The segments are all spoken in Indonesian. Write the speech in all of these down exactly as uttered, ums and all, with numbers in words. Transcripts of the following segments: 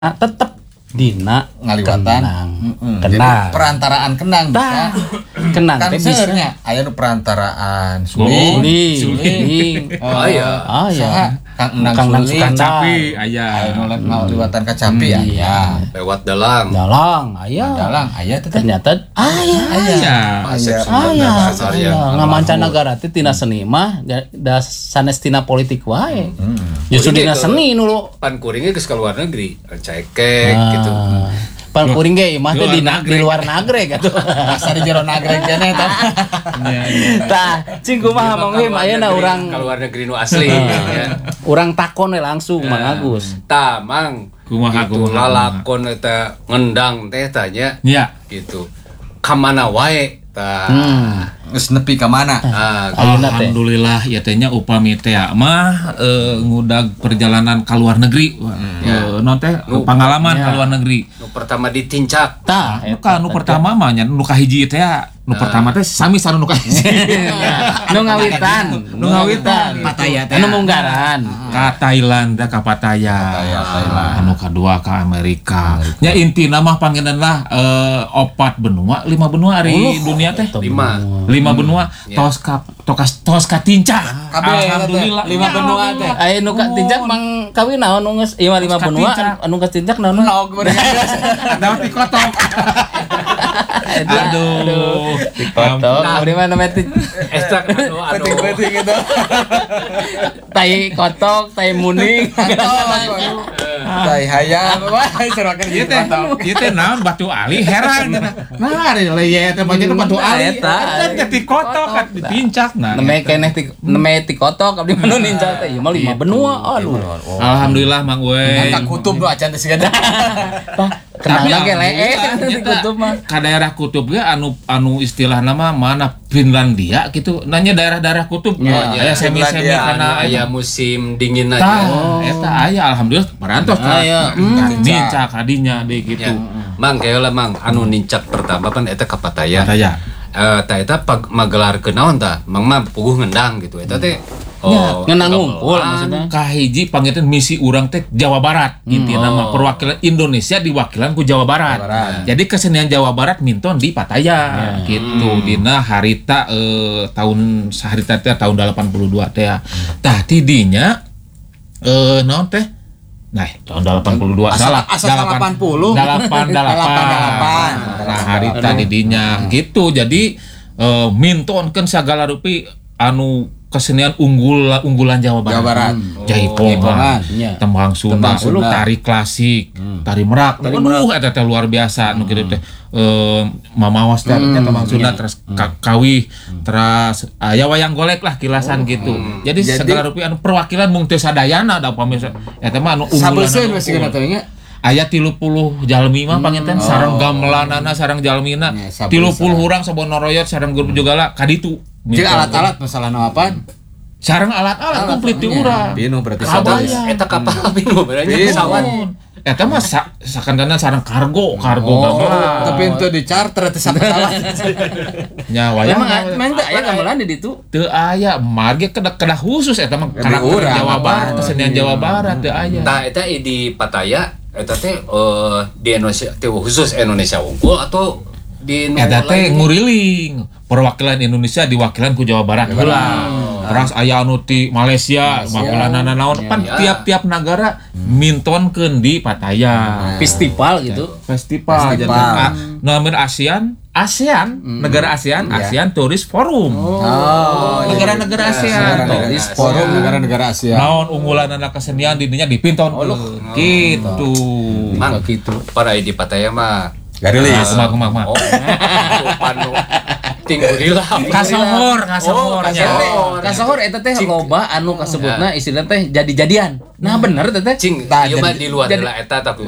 tetep dina ngaliwatan kenang mm-mm. kenang Jadi perantaraan kenang dah kenang kan teh bisa sebenarnya aya nu perantaraan suling suling suling oh iya ah ya kang enang Kang Nang suling Sukanda. Capi aya. aya nu ngaliwatan kacapi aya lewat dalang. dalang aya dalang aya teh ternyata aya Aya. Bahasa aya Sunda, bahasa aya Arya. ngamancanagara teh tina seni mah da, da sanes tina politik wae justru Politik dina ke- seni nu Pan kuringnya ke luar negeri, cekek gitu. pan kuring ge imah teh Di di luar di luar nagreg atuh asa di jero nagreg keneh tah tah cing kumaha Mang Wim ayeuna urang ke luar negeri nu asli ya. urang takon we langsung Mang Agus Tah mang Kumaha, gitu kumaha, lalakon eta ngendang teh tanya Ya. gitu. Kamana wae tah. hmm geus nepi ka mana Ah, ayeuna teh Alhamdulillah ya tehnya upami teh mah eh, ngudag perjalanan ke luar negeri. Eh, non teh pengalaman Ya. ke luar negeri. nu pertama ditincak. tah Nu ka nu pertama mah nya nu kahiji teh nu pertama teh sami sareng nu kahiji. nu ngawitan Nu ngawitan. Pattaya teh anu munggaran Ka Thailand da ka Pattaya. Thailand. Anu kadua ka Amerika. Nya intina mah panggeunan lah eh, opat benua, lima benua ari dunia teh. Lima. Lima benua tos ka tos tos ka tincak. Alhamdulillah lima benua teh aya nu ka tinjak mang kawin naon nu geus ieu mah lima Ka benua tinjak. anu geus tinjak naon nog bener Dapat dikotok. Aduh. dikotok abdi mah namanya ti Eta anu anu penting itu tai kotok tai muning tai hayam wah serakeun Ieu gitu teh, ieu teh naon batu ali heran. Nah, ari leuy teh banyak batu ali. Eta. Eta dikotok kan ditincak nah. neme keneh ti neme ti kotok abdi mah nu ninja teh ieu mah lima benua aduh Alhamdulillah Mang Weng. Angka kutub nu acan teh sigana tah kenang ge lee alhamdulillah, ti nyata kutub mah ka daerah kutub ge anu anu istilah nama mana Finlandia gitu. Nanya daerah-daerah kutub. Ya, Aya semi-semi Finlandia, kana aya musim dingin aja. tah eta aya alhamdulillah merantos ka. Aya. Nincak hadinya deui gitu. Ya. Mang kayak lah mang anu nincak pertama kan eta ka Pattaya. Pattaya. Eh tah eta pag- magelarkeun naon tah? Mang mah puguh ngendang gitu. Eta teh oh, ngeunang ngumpul gamelan. maksudnya Kahiji pangitan misi urang teh Jawa Barat intinya nama perwakilan Indonesia diwakilan ku Jawa Barat. Jawa Barat. Jadi kesenian Jawa Barat minton di Pattaya gitu dina harita eh, tahun saharita teh tahun delapan puluh dua teh. Tah tidinya eh naon teh nah tahun delapan puluh dua Asa- salah asa delapan puluh. delapan delapan delapan. nah harita didinya gitu jadi eh, mintonkeun sagala rupi anu kesenian unggul unggulan Jawa Barat. Jawa Barat. Jaipongan, Jaipongan, iya. tembang Sunda, Tembang Sunda. tari klasik, tari merak, tari merak, eta teh luar biasa nu kitu teh. Eh mamawas teh tembang Sunda terus ka- kawih, terus aya wayang golek lah kilasan gitu. Jadi Jadi- segala rupi anu perwakilan mung teu sadayana da upami eta mah anu unggulan. sabeuseun anu masih unggul. kana teh nya Aya tilu puluh jalmi mah panginten sareng gamelanana sareng jalmina Ya, sabar, tilu puluh sabar. urang sabonoroyot sareng grup juga lah kaditu. jeung alat-alat masalah nu apa sareng alat-alat komplit ti urang. pinu berarti Kabaya. sabeuseun Eta kapal pinu berarti Pinu. pesawat. Eta mah sa sakandana sareng kargo, kargo oh gamelan. tapi itu di charter teh pesawat Nya wayang emang teh aya gamelan di ditu teu aya marge kedah kedah khusus eta mah Lebih karakter urang. Jawa Barat, Oh, kesenian iya. Jawa Barat teu aya. Tah eta di Pattaya eta teh eh, di Indonesia teh khusus Indonesia unggul atau di nu Eta teh lain? nguriling perwakilan Indonesia diwakilan ku Jawa Barat heula. Terus aya anu ti Malaysia, wakilanana naon pan Ya. tiap-tiap negara mintonkeun di Pattaya. festival gitu Festival, Festival. jadi ah, namanya ASEAN, ASEAN, negara ASEAN, ASEAN Tourist Forum. oh Negara-negara ASEAN. Tourist Forum negara-negara Asia Naon unggulan anak kesenian dininya dipinton gitu. Mang gitu para di Pattaya mah Garilis Kumaha kumaha kumaha. oh panu tinggi lah. Kasohor, kasohornya. kasohor eta teh loba anu kasebutna istilah teh jadi-jadian nah bener teh teh Cing, Tah, ieu mah jadi- di luar jadi- lah eta tapi.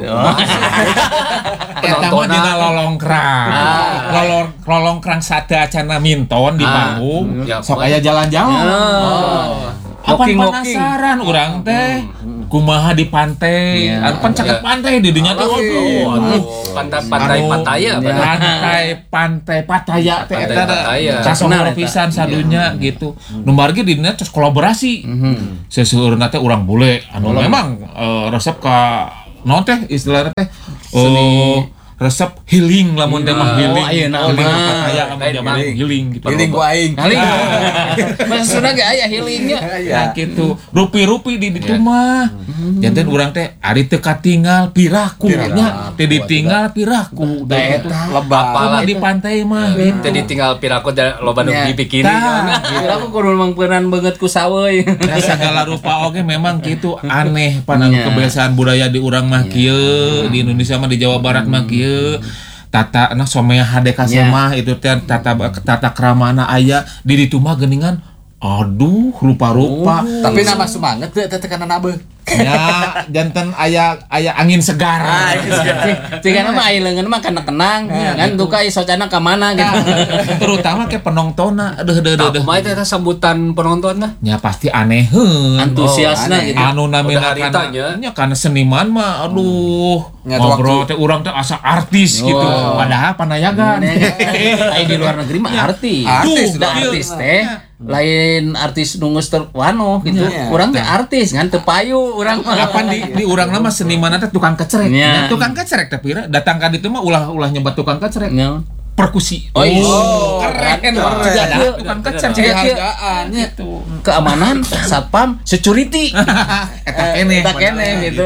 Eta mah dina lolongkrang. Lolong lolongkrang sate acana minton di Ah. panggung. Ya, Sok aya jalan-jalan. Apa Walking-walking. penasaran urang teh kumaha di pantai, Iya. anu pan caket pantai di dinya teh Oh, waduh. aduh, pantai-pantai Anu, Pattaya bener. pantai pantai Pattaya teh Pantai eta Pattaya. kasohor pisan sadunya gitu. Nu margi di dinya terus kolaborasi. Seseueurna teh urang bule anu memang eh, resep ka non teh istilahnya teh oh resep healing lamun teh mah healing. Oh, ayeuna healing mah. Pataya lamun zaman healing gitu. Healing ku aing. Kali. Maksudna ge aya healingnya. Ya gitu. Rupi-rupi di ditu mah. Janten urang teh ari teu katinggal piraku nya. Teu ditinggal piraku. Da eta Lebah. Apalah di pantai mah. Tadi tinggal piraku da loba nu dipikiri. Kira aku kudu mangpeunan beungeut ku saweui. Ya segala rupa oge memang gitu aneh panang Ya. kebiasaan budaya di urang mah kieu, di Indonesia mah di Jawa Barat mah kieu. Tata nah somea hade Ya. mah itu teh tata tata kramana aya di ditu mah geuningan aduh rupa-rupa. Tapi nambah semangat teh teh kana nabe. Ya janten aya aya angin segar. Tinggal mah aya leungeun mah kana kenang, kan tuh ka socana ka mana gitu. Terutama ke penontonna aduh aduh aduh. Nah, kumaha eta sambutan penontonnya? Ya pasti anehheun. Antusiasna Oh, gitu. Anu namina Udah kana haritanya. nya kana seniman mah aduh Nya ngobrol teh urang teh asa artis gitu padahal panayagan. Aya di luar negeri mah artis. Artis, Da iya. artis teh lain artis nu geus teu wano gitu. Iya. Urang teh artis ngan teu payu urang mah. Kapan di di urang nama seniman teh tukang kecerek. Iya. Ya, tukang kecerek tapi datang ka ditu mah ulah-ulah nyebat tukang kecerek. Nya. Perkusi. Oh, iya. keren. Keren. Juga ada Keren. tukang kecerek. Cek ieu Hargaannya. keamanan, satpam, security. Eta keneh. Eta keneh gitu.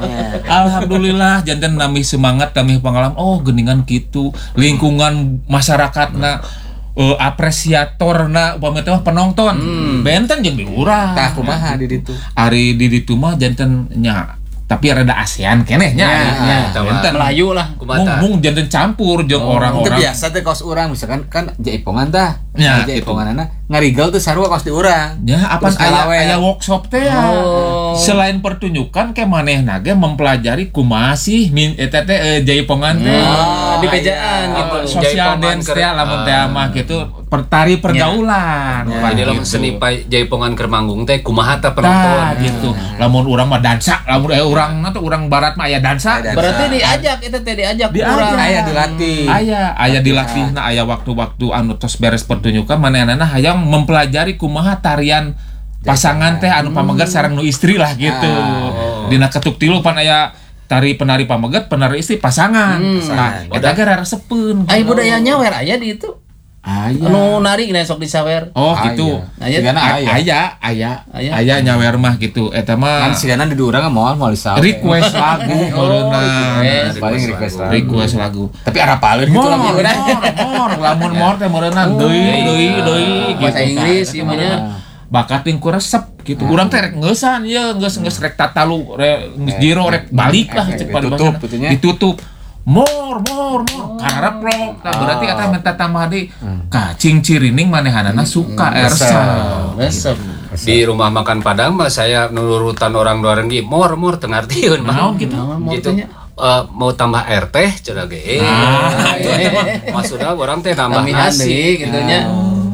Alhamdulillah janten nami semangat nami pengalaman oh geuningan kitu lingkungan masyarakatna uh, apresiatorna upami teh mah penonton benten jeung di urang Tah kumaha di ditu. ari di ditu mah janten nya tapi rada ASEAN keneh nya Ya, ya. benten Melayu lah. mung mung janten campur jeung Itu orang-orang biasa teh kaos urang misalkan kan jaipongan tah. Ya, Jaiponganana ngarigal tuh sarua kaos di urang. ya apa Terus aya ngalawe. aya workshop teh ya. Oh. Selain pertunjukan ke manehna ge mempelajari kumaha sih min eta teh eh, jaipongan teh Oh, di pejaan gitu. social Jaipongan dance ker- teh lamun teh mah gitu pertari pergaulan Ya. Wah, Di dalam gitu. seni pa- jaipongan keur manggung teh kumaha teh Tah, penonton. gitu lamun urang mah dansa lamun eh urang teh urang barat mah aya dansa Aya dansa. Berarti diajak itu teh diajak Diajak. urang. Aya dilatih. aya aya dilatihna aya waktu-waktu anu tos beres pertunjukan manehna hayang mempelajari kumaha tarian pasangan teh anu pamegat sareng nu istri lah gitu dina ketuk tilu pan aya tari penari pamegat penari istri pasangan nah eta ge raresepeun Ai budaya nyawer aya di itu. aya Anu nari gini sok disawer. oh gitu Aya. Sigana A- aya. aya aya Aya. aya nyawer mah gitu eta Kan mah sigana di urang moal moal disawe. request lagu meureunna request. Paling request lagu. request lagu Tapi arapaleun gitu mor lagu. mor mor lamun mor teh meureunna deui deui deui Bahasa gitu. Inggris ieu mah nya. Bakat yang ku resep gitu. Urang teh rek ngeusan ya geus geus rek tatalu rek geus jero rek balik lah cek pada Ditutup, bahasa. itunya. Ditutup. Mor mor mor karep rok. Tah berarti eta minta tambah deui. Kacing cirining manehanana suka ersa. Resep. Di rumah makan Padang mah saya nurutan orang luar negeri mor mor teu ngartieun mah. Naon gitu. Gitu. Eh, mau tambah air teh cenah ge. Eh, Ah. maksudnya orang teh nambah Tambahan nasi. deui kitu nya.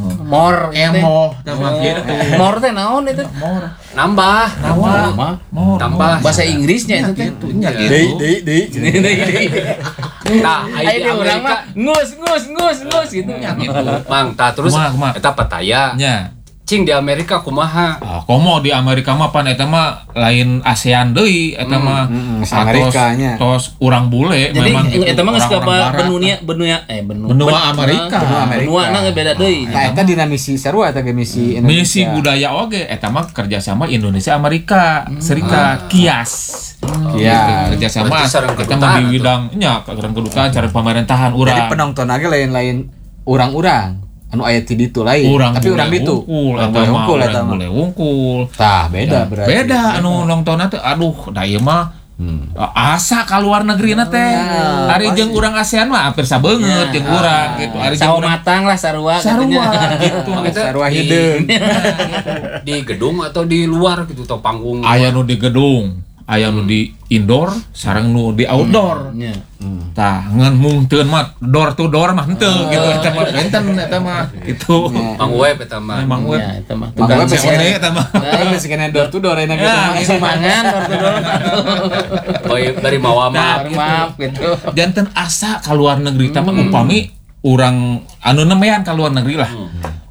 Mor teh. Emo tambah gitu. Mor teh naon itu? Mor. Nambah. Mah. Mor. Tambah. Bahasa Inggrisnya itu teh. Nya Deui gitu. deui deui. Nah, Ayo di urang mah ngus ngus ngus ngus gitu. Gitu. Mang, tah terus Kumaha, kumaha? eta pataya. Nya. Cing di Amerika kumaha? Ah, komo di Amerika mah pan eta mah lain ASEAN deui eta mah hmm, Ah, Amerika nya. tos urang bule Jadi memang gitu, eta mah geus ka orang-orang barat. benua benua eh benua. Benua ben- Amerika. Benua Amerika. Benua na beda deui. Nah, eta dina misi sarua eta ge misi Indonesia. Misi budaya oge eta mah kerjasama Indonesia Amerika Serikat Kias. Iya. Kerjasama Berarti sareng kita kedutaan mah di atuh. bidang nya sareng kedutaan cara pemerintahan Jadi urang. penonton lagi lain-lain urang-urang. Anu aya ti ditu lain, Urang tapi bule urang ditu. wungkul, Urang eta bule mah wungkul eta urang mah. bule wungkul. Tah, beda berarti. Beda anu nongtonna teh aduh da ieu mah asa ka luar negeri na teh. Ari jeung urang ASEAN mah hampir sabeungeut jeung urang gitu. Ari jeung Sawo urang matang lah sarua sarua katanya. gitu. Eta Sarua di- hideung. Di gedung atau di luar gitu atau panggung? Aya nu di gedung, aya nu di indoor, sareng nu di outdoor. Nya. Tah ngan mungteun mah door to door mah henteu gitu eta mah benten eta mah gitu. Mang web eta mah. Memang we Ya, eta mah. Mang Tukang web C O D eta mah. Kan masih kena door to door enak gitu. Ya, mah. Isi mangan ortodol. Oh, iya, dari mawa maaf. Maaf gitu. Janten asa ka luar negeri teh mah upami urang anu nemean ka luar negeri lah.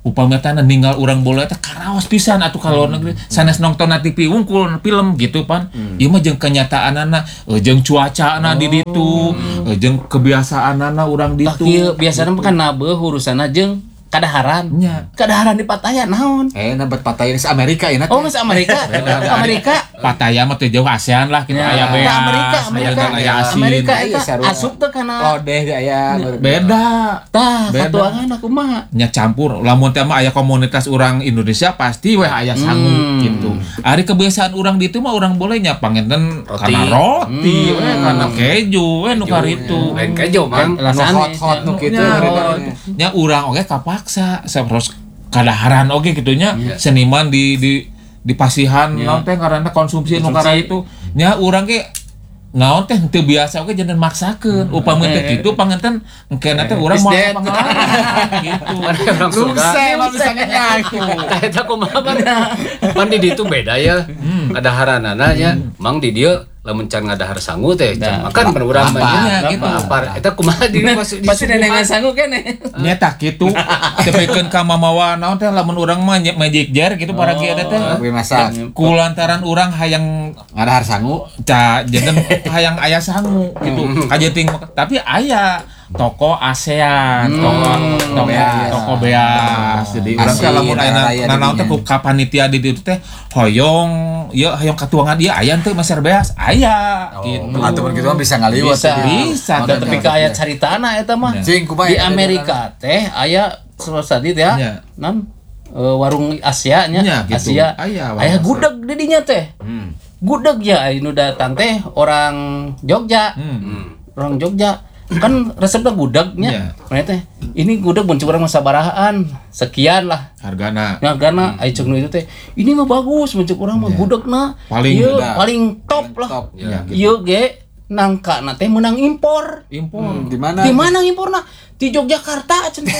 upami teh ninggal urang bola teh karaos pisan atuh ka luar negeri sanes nonton na T V wungkul film gitu pan ieu mah jeung kenyataanana jeung cuacana di ditu jeung kebiasaanana urang Tah ditu kieu biasana kan nabeuh urusanna jeung kadaharan. Nya. Kadaharan di Pattaya naon? Eh, nabat Pattaya di Amerika ini. Oh, masih Amerika. Amerika. Pattaya mah teu jauh ASEAN lah kita Ya, aya beas Amerika, aya Amerika. dan aya asin Amerika Iya, eta sarua. asup teh kana Lodeh aya. beda tah Beda. katuangan aku mah. nya campur lamun teh mah aya komunitas orang Indonesia pasti weh aya sangu Hmm. gitu. Ari kebiasaan orang ditu mah orang boleh nya panginten Roti. kana roti Hmm. weh kana keju weh nu karitu. Lain kejo mang. Nu Rasane, hot-hot nu kitu. Nya, beredarnya. nya urang oge kapaksa saros kadaharan oge gitunya seniman di di di pasihan naon teh ngaranna konsumsi nu kara itu nya urang ge naon teh teu biasa oge jangan maksakeun upami teh kitu panginten engkena teh urang moal pengalaman gitu. Orang surga. Ruse mah bisa nyaku. Tah eta kumaha pan? Pan di ditu beda ya. Kadaharanana nya mang di dieu lamun can ngadahar sangu teh can makan pan urang mah nya gitu. lapar. Eta kumaha di masuk di Pasti nenengan sanggup kan ya. Nya tah kitu tepikeun ka mamawa naon teh lamun urang mah nya- magic jar gitu para kieu teh Gue masak. kulantaran urang hayang Ngadahar sangu. ca jangan hayang aya sangu gitu kajeting tapi aya toko ASEAN toko toko beas. toko beas jadi urang teh Asin, lamun aya raya nanaon teh didinya. ku kapanitia di ditu teh hoyong ieu hayong katuangan ieu aya teh maser beas aya gitu Atau begitu mah bisa ngaliwat. Bisa. bisa Da tapi ka aya caritana eta mah. Cing kumaha Di ya, Amerika teh aya suasana ya. Nya. Non eh, warung Asia nya. Nya, gitu. Asia. Aya warung Aya Asia. gudeg di dinya teh. Gudeg ya anu datang teh orang Jogja. hmm. Orang Jogja kan resepnya gudegnya. Nya. Mana teh? Ini gudeg mun urang mah sabarahaan. Sekian lah. hargana Ya karena ai ceuk nu itu teh ini mah bagus mun ceuk urang mah gudegna. Paling Ieu beda. paling top lah. Top. Ya, gitu. Ieu ge nangkana teh menang impor. impor Di mana? Di mana imporna? Di Yogyakarta cenah.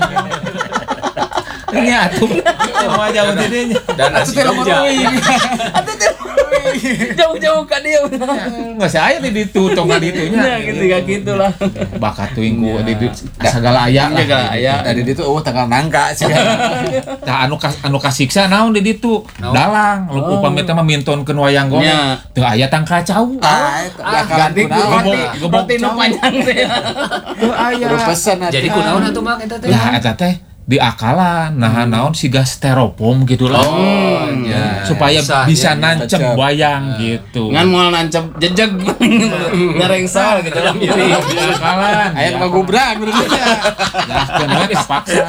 ini atuh mau jauh didinya dan nasi Jogja. Atuh teh jauh-jauh ka dieu. nggak saya di ditu tong di ditunya Ya gitu ya gitulah. bakat tuing ku di ditu sagala aya lah Segala aya. Tadi itu oh tanggal nangka sih. tah anu kas anu kasiksa naon di ditu dalang lu upami teh mah mintonkeun wayang golek Nya. teu aya tangka cau Ah, eta bakalan Ganti ku kunaon. roti, gebok roti nu cau. panjang teh. teu aya Kudu pesen atuh. Jadi kunaon atuh mang eta teh? lah eta teh di akalan nah naon siga styrofoam gitu lah Oh, ya. supaya Bisa, bisa ya, nancep nancep. wayang gitu Ngan moal nancep jejeg ngarengsal gitu lah. di akalan Aya nu gubrak bener. Jahkeun we terpaksa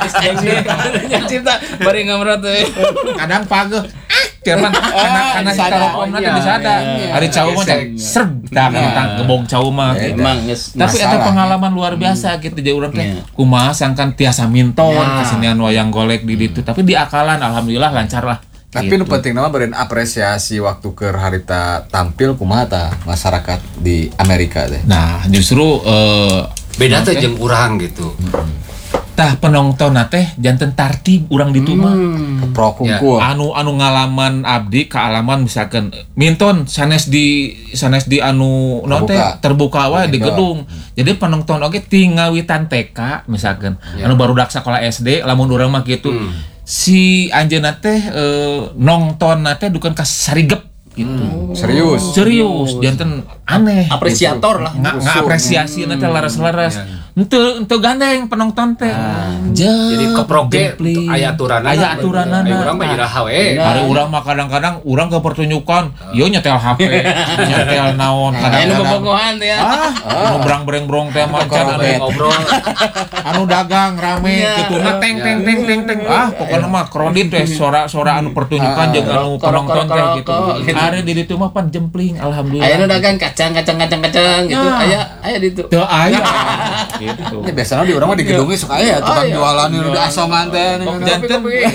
Nya cipta bari ngamrot teh. kadang pageuh ah cuman karena karena disada. styrofoam nanti Oh, iya, disada iya. hari cau mah teh serb tah tang gebong cau mah gitu. Emang geus Tapi ada Masalah. pengalaman luar biasa gitu jadi orang teh Iya. kumaha sangkan tiasa minton Ya. kesenian wayang golek di ditu tapi di akalan alhamdulillah lancar lah. Tapi Gitu. nu penting nama beren apresiasi waktu ke harita tampil kumaha tah masyarakat di Amerika teh. Nah, justru eh Beda teh jeung urang gitu. tah penonton teh janten tartib urang ditu mah. Pro kungkul. Anu anu ngalaman abdi kealaman misalkan minton sanes di sanes di anu naon teh Terbuka. terbuka wae di Indoor. gedung. Jadi penonton oge tinggawitan T K misalkan anu barudak sakola S D lamun urang mah gitu. Si anjeunna teh eh, nongton teh dukeun ka sarigep gitu. Serius. Serius, janten aneh. apresiator lah. Nggak nggak apresiasi nanti laras-laras. Ente ente gandeng penonton teh. Jadi keproke aya aturanana. Aya aturanana. Aya urang mah iraha we. Hari urang mah kadang-kadang urang ke pertunjukan, ieu nyetel H P, nyetel naon Anu kadang-kadang. bobogohan teh ya. Ah, anu berang-bereng-berong teh mah can anu Ngobrol. anu dagang rame Iya. kitu na teng teng teng teng teng. Ah, pokona mah kredit teh sora-sora anu pertunjukan jeung anu penonton teh gitu. Hari di ditu mah pan jempling alhamdulillah. Aya nu dagang kacang kacang kacang kacang gitu. Nah. Aya aya di itu. Teu aya. Gitu. Ya biasanya di orang mah di gedungnya suka aya tukang iya. jualan nu di asongan teh. Janten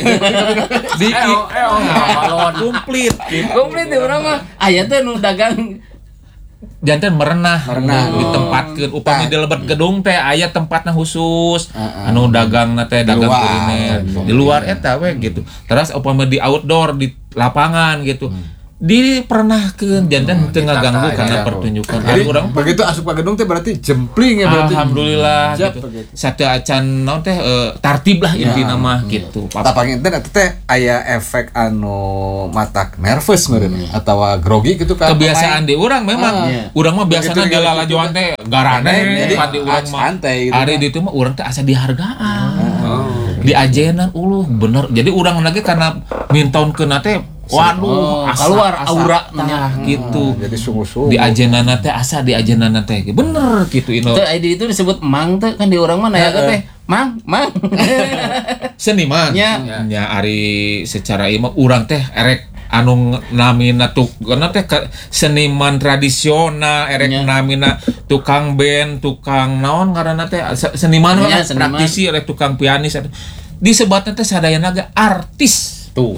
di Eo, eo, balon. komplit gitu. Komplit di urang mah aya teh nu dagang Janten merenah, Merenah. ditempatkeun upami Tah. di lebet gedung teh aya tempatna khusus Heeh. anu dagangna teh dagang luar. kuliner di luar eta we gitu terus upami di outdoor di lapangan gitu di pernah ke jantan tengah ganggu karena ya. pertunjukan. Jadi Ari urang begitu asup ka gedung teh berarti jempling ya berarti. alhamdulillah Jap, gitu. begitu. Satu acan naon teh eh, tartib lah intina mah gitu. Tapi enten eta teh aya efek anu matak nervous meureun atawa grogi gitu kan. Kebiasaan di urang memang. Iya. Urang mah biasana Begitu di lalajoan teh garane Jadi, di urang mah. santai gitu Ari kan. di itu mah urang teh asa dihargaan. Oh. Di ajenan uluh bener. Jadi urang lagi karena mintaunkeun teh waduh Oh, keluar aura nah gitu. Jadi sungguh-sungguh. Di ajenana teh asa di ajenana teh bener gitu ino. Itu I D itu disebut mang teh kan di orang mana ya teh. Mang, mang. Seniman. Ya. Nya ari secara ieu mah urang teh erek anu namina tukana teh ka- seniman tradisional erek Ya. namina tukang band, tukang naon ngaranna teh se- seniman Ya, lah seniman. praktisi erek tukang pianis disebatna teh sadayana ge artis. Tuh.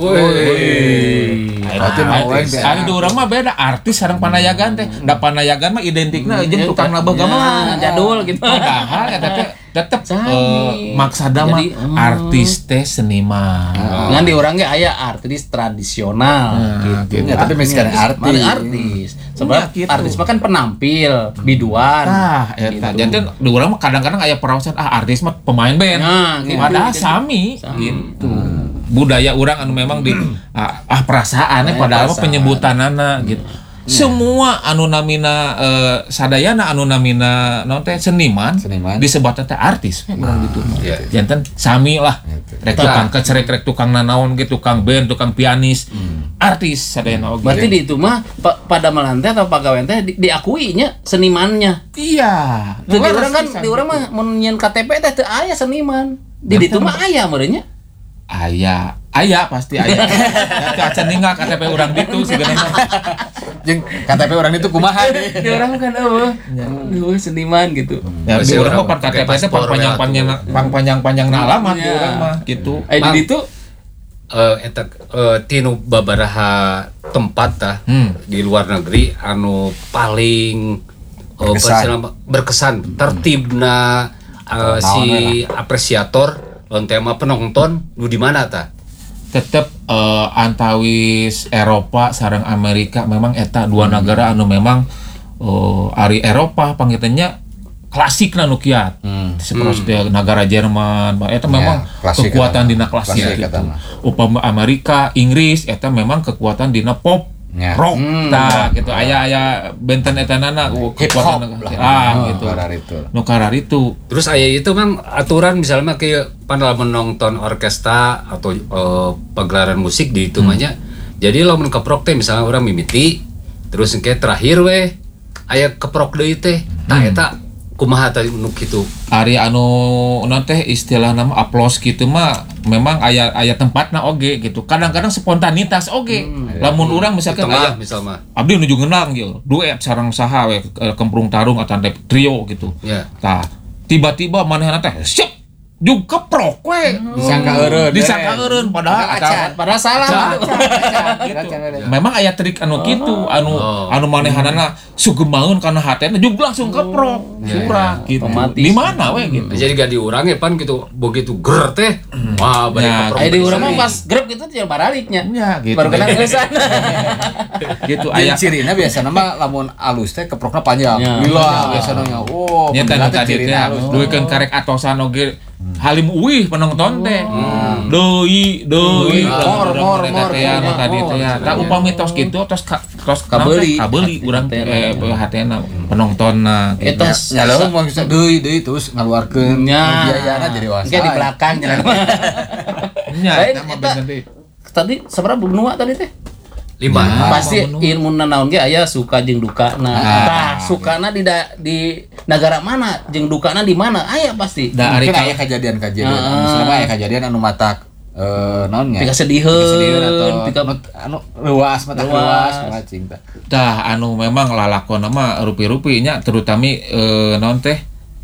Berarti mah orang teh. Ari di urang mah beda artis sareng panayagan teh. Da panayagan mah identikna jeung tukang nabah gamelan. Ya, jadul gitu. Padahal eta teh tetep Sami. eh, maksada mah Jadi, hmm. artis teh seniman. Ngan di orang ge aya artis tradisional gitu. Ya, tapi misalkan artis. Mari artis. Sebab Ya, gitu. artis mah kan penampil, biduan. Tah, eta Gitu. janten di urang mah kadang-kadang aya perawasan ah artis mah pemain band. Nah, gitu. Padahal sami gitu. Budaya urang anu memang di ah, ah perasaannya padahal mah perasaan. penyebutanana gitu. Semua anu namina eh, sadayana anu namina naon teh seniman, Seniman. disebutna teh artis we urang gitu. Iya. Janten sami lah. Gitu. Rek tukang kecerek, rek tukang nanaon gitu, tukang band, tukang pianis. Artis sadayana oge. Berarti di itu mah pa- pada melantai atau pegawai teh di, diakuinya senimannya. iya. Di orang kan di orang mah mun nyeun K T P teh teu aya seniman. Di ditu mah aya meureunnya. Aya, aya pasti aya. Tapi acan ninggal K T P urang ditu sebenarnya. Jeung K T P orang itu kumaha deh. Di orang kan eueuh. Eueuh seniman gitu. Ya di Masih urang orang mah K T P pakai teh paspor panjang-panjang panjang-panjang alamat di Iya. urang mah gitu. Ai di Mang. ditu Eh, eta eh, tinu babaraha tempat tah Hmm. di luar negeri anu paling eh, Berkesan. apa, berkesan tertibna eh, si apresiator lawan tema penonton nu di mana tah? Tetep eh, antawis Eropa sareng Amerika memang eta dua negara anu memang eh, ari Eropa panggitanya klasik na nu kiat. Seperti negara Jerman, bah, eta memang klasik kekuatan eta. dina klasik Klasik gitu. eta mah. Upama Amerika, Inggris eta memang kekuatan dina pop. Ya. Rock tah gitu aya aya benten etanana Hip kekuatan hop lah. ah Oh, gitu. karar itu. Nu karar itu. Terus aya itu mang aturan misalnya kayak pada menonton orkestra atau eh, pagelaran musik di itu mah nya. Jadi lamun keprok teh misalnya orang mimiti terus kayak terakhir weh aya keprok deui teh. Tah eta kumaha tadi nu kitu. Ari anu naon teh istilah nama aplaus gitu mah memang aya aya tempatna oge gitu. Kadang-kadang spontanitas oge. Lamun urang Di misalkan tengah aya misal mah. abdi nuju ngeunang gitu. Duet sareng saha we eh, kemprung tarung atau teh trio gitu. Ya. Tah, tiba-tiba manehna teh siap jug keprok we. Disangka eureun. Disangka eureun padahal acan, padahal salah. gitu. Memang aya trik anu kitu, anu Oh. anu manehanana sugemaeun kana hatena jug langsung keprok. Surah gitu. Otomatis. Di mana we gitu. Jadi gak diurangi pan gitu begitu ger teh. Wah, bari Ya, keprok. Ai di deui urang mah sari. pas grup gitu tinggal baraliknya. Ya gitu. Baru kena geus Gitu Aya aya cirina biasana mah lamun alus teh keprokna panjang. Ya. Lila biasana nya. Oh, nya beneran tadi tadi teh cirina alus. duikeun karek atosan oge halim uih penonton teh. Deui deui Mor, mor, mor. ya tadi teh ya. Tah upami tos kitu tos ka- tos Kabeuli. kabeuli urang teh eh hatena penontonna. gitu. Eta Nyalaun mau bisa deui deui terus ngaluarkeun nya. biayana jadi wasa. Engke di belakang jalan. Nya Lain eta mah eta. bener deui. Tadi seberapa benua tadi teh? Lima. Ya. Pasti apa ilmu naon ge aya suka jeung dukana. Tah, sukana di da, di negara mana jeung dukana di mana? Aya pasti. Da ari Mungkin ka aya kejadian-kejadian. Heeh. Misalnya aya kejadian anu matak eh naonnya? Pika sediheun, atau pika anu- anu leuas mata Leuas. leuas macing tah. tah anu memang lalakon mah rupi-rupi nya terutami eh, naon teh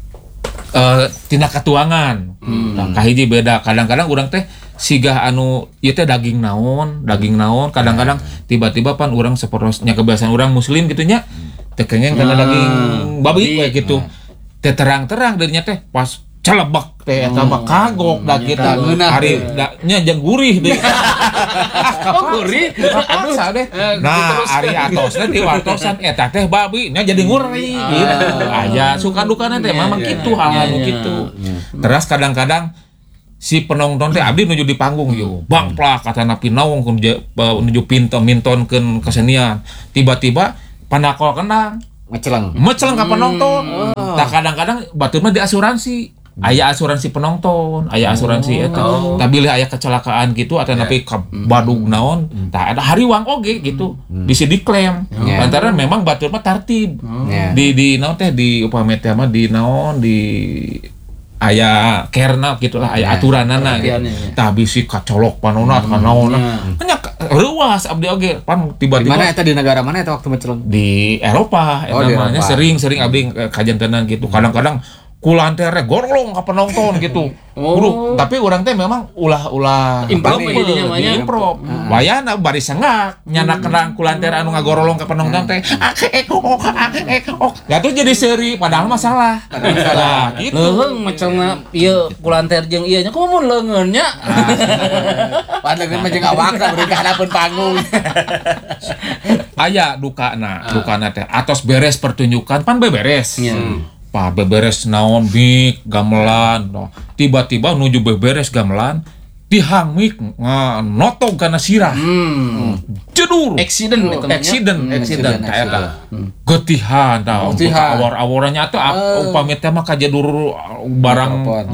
eh tina katuangan. Nah, kahiji beda. Kadang-kadang urang teh sigah anu ieu teh daging naon, daging naon, kadang-kadang tiba-tiba pan urang saporosnya kebiasaan urang muslim gitu nya. Teu kengeng kana daging babi we gitu. Teh terang-terang dirinya teh pas celebek teh eta mah kagok da kita hari da nya jeung gurih deui. Oh gurih. Aduh deh. Nah, ari atosna di wartosan eta teh babi nya jadi nguri gitu. Aya suka dukana teh memang kitu hal anu kitu. Terus kadang-kadang si penonton teh abdi nuju di panggung yo. Bangplak katana pinaung nuju pinton mintonkeun kesenian. Tiba-tiba pandakol kendang Meceleng. Meceleng ka penonton. Tah kadang-kadang baturna di asuransi. Aya asuransi penonton, aya asuransi eta. Oh. Tah bilih aya kecelakaan gitu atau napi ka badug naon, tah ada hariwang oge gitu. Bisa diklaim. Yeah. Lantaran memang batur mah tartib. Yeah. Di di naon teh di upami teh mah di naon di aya kerna gitulah aya aturanana gitu. Tah bisi kacolok panonna ka naonna. Nya reuas abdi oge pan tiba-tiba. Di mana eta di negara mana eta waktu meceleng? Di Eropa eta mah sering-sering abdi kajantenan gitu. Kadang-kadang kulantere gorolong ka penonton gitu. Oh. Bro, tapi orang teh memang ulah-ulah improv jadinya mah nya. Improv. Wayana bari sengak nyana kenang kulantere anu ngagorolong ka penonton teh. Ake oh ake oh. Ya tuh jadi seri padahal masalah. Padahal salah gitu. Leung macelna ieu kulanter jeung ieu nya kumaha mun leungeun nya. Padahal mah jeung awakna beureung ka hadapan panggung. Aya dukana, dukana teh atos beres pertunjukan pan beberes. Hmm. Pa beberes naon bik gamelan no. Tiba-tiba nuju beberes gamelan dihangmik notong kana sirah. Hmm. Jedur. Accident itu. Accident, accident kayak getihan tah. Awor-aworannya atuh upami teh mah kajedur barang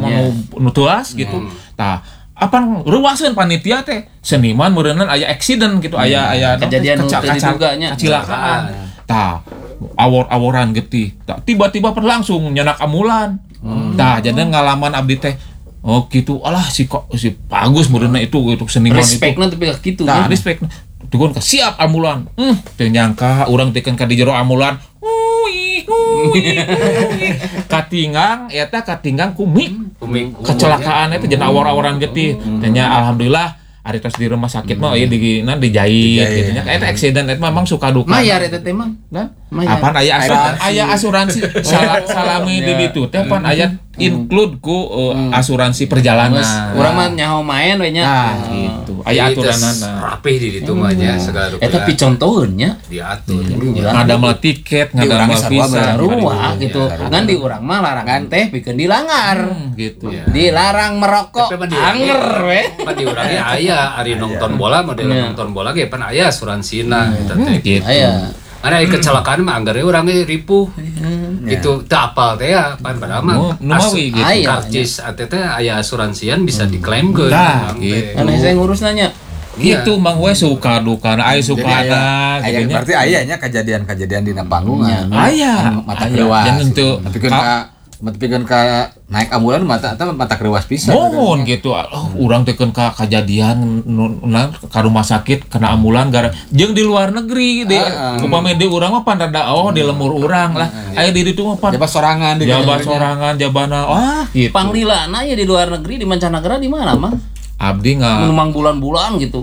nu teuas gitu. Tah apan reuaseun panitia teh seniman meureunna aya accident gitu, aya aya kejadian kecelakaan. Tah awor-aworan getih. Tiba-tiba langsung nyenak amulan. Hmm. Tah jadi ngalaman abdi teh oh gitu. Alah si kok si bagus meureunna itu untuk seniman itu. Respekna tapi kitu. Tah respek. Tukun ka siap amulan. Hmm, teu nyangka urang teh kan ka di jero amulan. Ui, ui, ui. Katinggang eta katinggang kumik. Kecelakaan eta jeung awor-aworan getih. Tanya alhamdulillah ari tos di rumah sakit mah ieu di na dijahit gitu nya. Eta accident eta memang suka duka. Mayar eta teh mah. Apaan aya asuransi, aya asuransi salami di ditu teh pan aya include ku asuransi perjalanan. Urang mah nyaho maen we nya. Nah, gitu. Aya aturanana. Rapih di ditu mah nya segala rupa. Eta picontoheun nya. Diatur. Ngadamel tiket, ngadamel visa ruah gitu. Ngan di urang mah larangan teh pikeun dilangar. Gitu. Dilarang merokok. Anger we. Pan di urang ge aya ari nonton bola model nonton bola ge pan aya asuransina eta teh gitu. Aya. Ada kecelakaan mah anggarnya orangnya ripuh gitu tak apal teh ya pan padahal mah numawi gitu karcis ate teh aya asuransian bisa diklaim geus gitu anu saya ngurus nanya gitu mang we suka duka aya sukana gitu nya berarti aya nya kejadian-kejadian dina panggung aya mata kreuwas dan itu tapi kan Matepikeun ka naik ambulan mata eta mata kreuwas pisan. Mohon gitu. Oh, urang teh keun ka kajadian na ka rumah sakit kena ambulan gara jeung di luar negeri de upami di urang mah pan rada oh di lemur urang lah. Aya di ditu mah pan jabat sorangan di jabat sorangan jabana. Wah, gitu. Panglilana ya di luar negeri di mancanegara di mana mah? Abdi nga memang bulan-bulan gitu.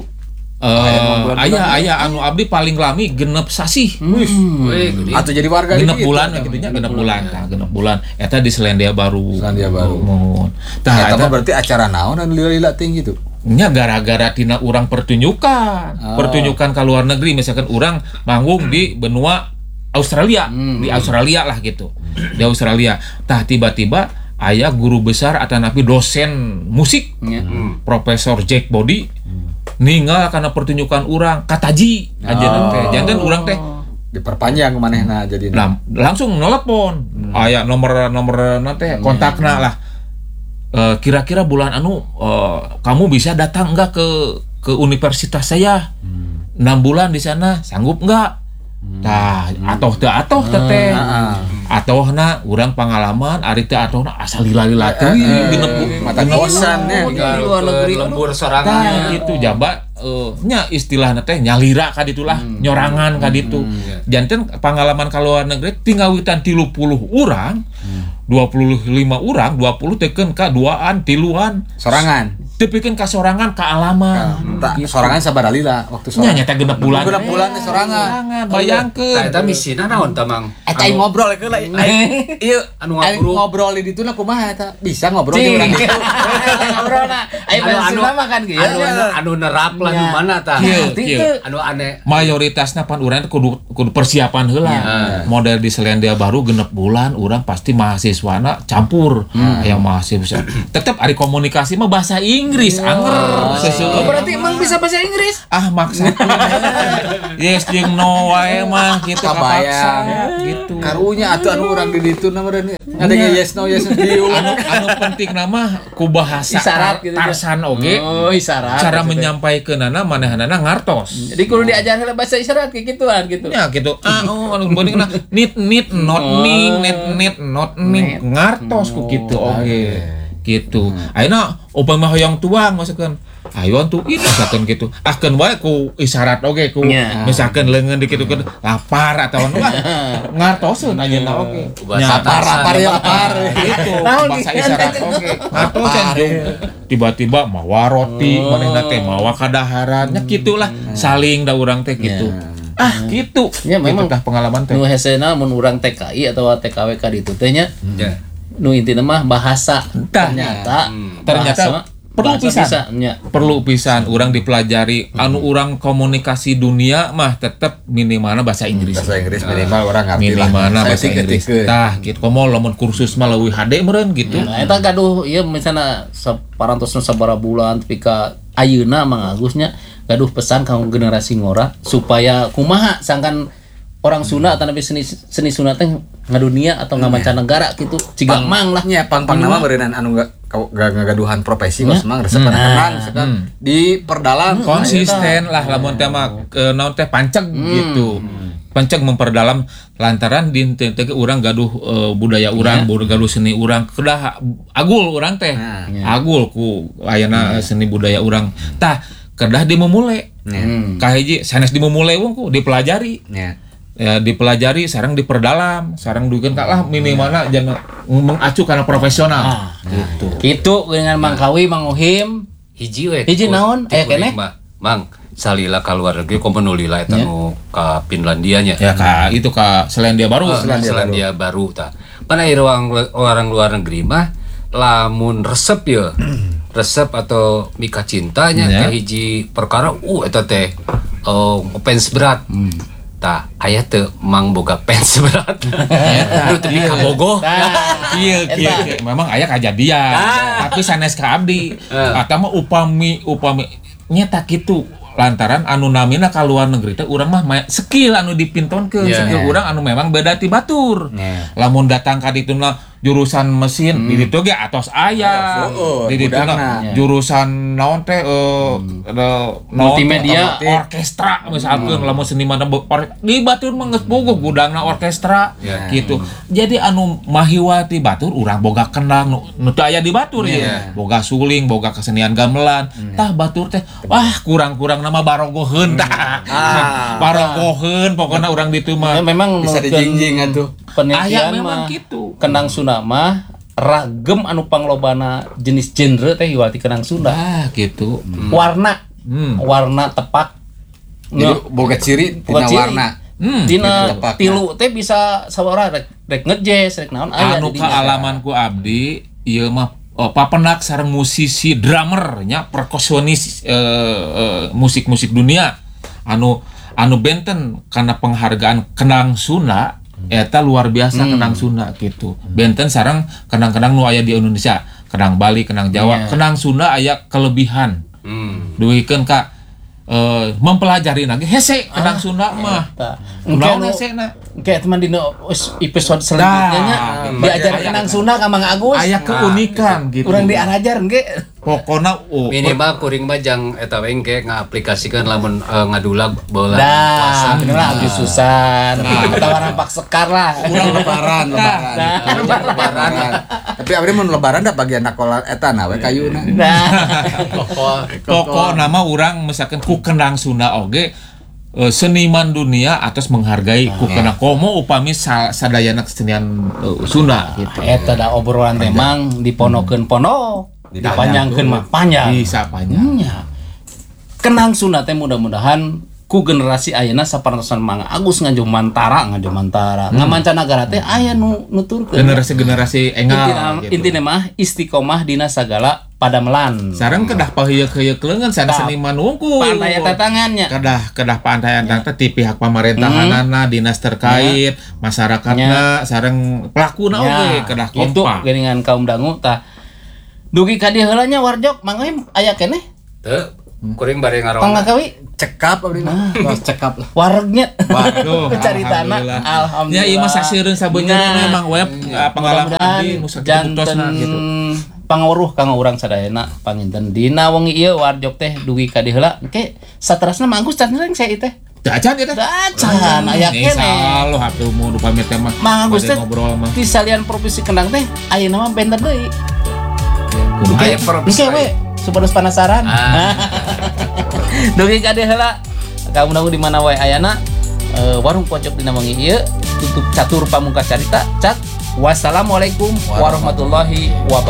Uh, ayah ayah anu abdi paling lami genep sasi, hmm. atau jadi warga genep bulan ya gitunya genep bulan, nah genep bulan. Eta di Selandia Baru. Selandia Baru. Mohon. Tah eta berarti acara naon anu lila-lila ting gitu. Nya gara-gara tina urang pertunjukan, oh. pertunjukan ke luar negeri, misalkan urang manggung di benua Australia, hmm. di Australia lah gitu, di Australia. Tah tiba-tiba ayah guru besar atau napi dosen musik, hmm. Profesor Jack Body. Hmm. Ninggal karena pertunjukan urang kataji aja oh. teh jangan urang teh diperpanjang manehna jadi nah, langsung nelpon hmm. aya nomor nomor nanti kontakna hmm. lah e, kira-kira bulan anu e, kamu bisa datang enggak ke ke universitas saya hmm. enam bulan di sana sanggup enggak hmm. tah atoh teh atoh teh atoh na urang pengalaman ari teh atoh na asal lila-lila teh genep mata kosan nya di luar negeri lembur sorangan gitu jabat uh, nya istilahna teh nyalira ka ditulah hmm. nyorangan ka ditu hmm. janten pengalaman ka luar negeri tinggal witan tilu puluh urang hmm. dua puluh lima urang dua puluh teken ka duaan tiluan sorangan Tepikeun kasorangan kaalaman. Tak sorangan sabaralila waktu Nya sorangan. nyata genep bulan. Genep bulan teh sorangan. Bayangkeun. Tah eta misina naon tah Mang? Eta aing ngobrol ke lah. Ieu anu aing ngobrol. ngobrol di ditu na kumaha eta? Bisa ngobrol Cing. jeung urang gitu. Ngobrol na. Aya Anu- bahasa anu- Sunda mah kan gitu. Anu anu nerap lah Ya. di mana tah? Kieu, Itu kieu. Anu aneh. Mayoritasna pan urang teh kudu kudu persiapan heula. Model di Selandia Baru genep bulan urang pasti mahasiswana campur. Aya mahasiswa. Tetep ari komunikasi mah bahasa Inggris anger. Oh, Seseueun. berarti emang bisa bahasa Inggris? Ah maksa. Yes jeung no wae mah kitu Kabayang. kapaksa gitu. Karunya atuh anu urang di ditu na meureun. Ngadenge yes no yes no dieu. Anu anu penting nama ku bahasa Isyarat gitu. Tarsan oge. Oh, isyarat. Cara maksudnya. menyampaikeunana manehanana ngartos. Jadi kudu diajar heula bahasa isyarat kayak gituan gitu. Ya gitu. Ah oh anu beuningna nit nit not ning net net not ning ngartos ku kitu oge. Gitu. Ayeuna upama hoyong tuang maksudkeun ayon tuh itu misalkan gitu akan wae ku isyarat oge ku Ya. misalkan leungeun dikitukeun lapar atau wah ngartoseun ayeuna oge. Bahasa Nya, lapar ya lapar. itu Naon bahasa gitu? isyarat oke ngartosan jeung tiba-tiba mawa roti manehna teh mawa kadaharannya gitulah saling da urang teh gitu ah gitu Ya, memang. Gitu tah pengalaman teh Nu hesena mun urang T K I atau T K W K ditu teh nya. Ya. Nu intina mah bahasa. Tah. Ternyata Ternyata bahasa mah- perlu bahasa pisan. bisa, nya. perlu pisan urang dipelajari anu urang komunikasi dunia mah tetep minimalna bahasa Inggris Bahasa Inggris minimal orang ngerti lah. minimalna Saya bahasa sih Inggris ngertikeun. tah gitu komo lamun kursus mah leuwih H D meureun gitu Nah, eta gaduh ieu misalna saparantosna sabaraha bulan tapi ka ayeuna Mang Agusnya gaduh pesan ka generasi ngora supaya kumaha sangkan orang Sunda atau nabi seni seni Sunda teh ngadunia atau ngamancanegara gitu ciga mang lah Nya pang-pang nama beureunan anu gak gak ngagaduhan profesi kos mang resep tenang sekan diperdalam konsisten lah lamun teh mah ke naon teh panceg gitu panceg memperdalam lantaran di teh teh urang gaduh eh, budaya urang gaduh seni urang kedah agul urang teh agul ku ayeuna seni budaya urang tah kedah dimemule kahiji sanes dimemule wungku dipelajari nya ya dipelajari sareng diperdalam sareng dukeun kalah minimalna jangan mengacu kana profesional gitu gitu dengan Mang Kawi Mang Uhim Hiji we. Hiji ku- naon? ti Aya kuring keneh? mah. Mang, salila ka luar negeri komo nu lila eta nu ka Finlandia nya. ya ka itu ka Selandia Baru Oh, Selandia Baru ta. Pan aya orang orang luar negeri mah lamun resep ya. Resep atau mika cintanya Ya. teh hiji perkara uh eta teh uh, fans berat. Tah aya teu mang boga fans berat. Nu teu mika bogoh. Iya, iya, iya. Memang aya kajadian. Tapi sanes ka abdi. Eta mah upami upami nyata kitu. Lantaran anu namina ka luar negeri teh urang mah ma- skill anu dipintonkeun Yeah. skill urang anu memang beda ti batur. Yeah. Lamun datang ka dituna jurusan mesin di ditu ge atos aya. Oh, Di dituna budakna. jurusan naon teh eh naon teh, Multimedia. eh, orkestra misalkeun lamun seniman or- di batur mah geus boga gudangna orkestra Yeah. gitu. Jadi anu mahiwa ti batur urang boga kendang nu nu teu aya di batur ya. Boga suling, boga kesenian gamelan. Tah batur teh wah kurang-kurang nama barogoheun tah. Barogoheun pokoknya urang ditu mah. Ya, memang bisa mungkin dijingjing atuh Aya penelitian memang mah gitu. kenang Sunda mah ragem anu panglobana jenis genre teh iwati kenang Sunda Ah gitu. warna Hmm. warna tepak jadi boga ciri Boga tina ciri. warna Hmm. tina gitu tepakna. tilu teh bisa sawara rek rek ngejazz rek naon aya Anu di dinya. kaalamanku abdi ieu mah oh, papenak sareng musisi drummer nya perkusionis eh, eh, musik-musik dunia anu anu benten karena penghargaan kenang Sunda eta luar biasa kenang Sunda gitu benten sareng kenang-kenang nu aya di Indonesia kenang Bali kenang Jawa Iya. kenang Sunda aya kelebihan Hmm. duikeun ka eh, mempelajari lagi hese kenang Sunda mah Tah. kunaon Engke nu- hese na Kayak teman di episode selanjutnya nya Nah, diajar aya- kenang Sunda ka Mang Agus. aya keunikan gitu Urang diajar engke. pokona oh, Minimal kuring mah jang eta we engke ngaaplikasikeun lamun eh, ngadulag bola Dah, bener lah Agus Susan. Atau rampak sekar lah. urang lebaran lebaran Nah, lebaran tapi abdi mun lebaran da bagian nakola eta na we kayuna Nah, pokok nama orang misalkan ku kenang Sunda oge eh, seniman dunia atas menghargai ku kenang komo upami sa, sadayana kesenian eh, Sunda gitu. eta da obrolan teh Mang diponokeun ponok. dipanjangkeun mah panjang. Bisa panjang. Nya. Kenang sunat teh mudah-mudahan ku generasi ayeuna saparantosan Mang Agus ngaju mantara ngaju mantara. Hmm. Ngamancanagara teh aya nu nuturkeun. Generasi-generasi engal Intina, gitu. intina mah istiqomah dina sagala padamelan. Sareng kedah paheuyeuh-heuyeuk leungeun sada Tah. seniman wungkul. Pantai eta tangannya. kedah kedah pantayan teh ti pihak pamerintahanana, dinas terkait, masyarakatna, sareng pelakuna oge kedah Itu kompak. geuningan kaum dangu tah. Dugi ka dieu heula nya warjok mangga aya keneh. Teu kuring bari ngarona. Pangakawi Cekap abdi mah. Tos cekap lah. waregnya. Waduh, Caritana alhamdulillah. Ya ieu mah saseureun sabeunyeuna Nah, memang web pengalaman mudah-mudahan abdi nu sakitu janten buktosna gitu. pangawruh kanggo urang sadayana panginten dina wengi ieu warjok teh dugi ka dieu heula engke saterasna Mang Agus canreng saya ieu teh. Dacan eta. Dacan aya keneh. Insyaallah atuh mau nu pamit teh mah. Mang Agus teh bade ngobrol mah. di salian provinsi Kendang teh ayeuna mah benter deui. Kumaha Aya ya? provinsi. Engke we supados penasaran. Ah. Dugi ka dieu heula kamu nanggu di mana wae ayana eh, warung pojok dina wengi ieu tutup catur pamungkas carita cak wassalamualaikum warahmatullahi wabarakatuh.